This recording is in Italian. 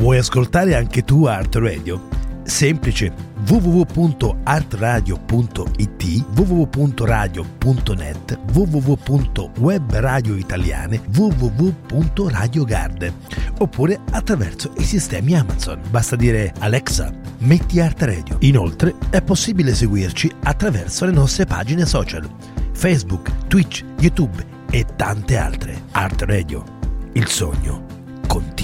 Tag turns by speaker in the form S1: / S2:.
S1: Vuoi ascoltare anche tu Art Radio? Semplice: www.artradio.it, www.radio.net, www.webradioitaliane, www.radiogarden, oppure attraverso i sistemi Amazon. Basta dire: Alexa, metti Art Radio. Inoltre è possibile seguirci attraverso le nostre pagine social, Facebook, Twitch, YouTube e tante altre. Art Radio, il sogno continua.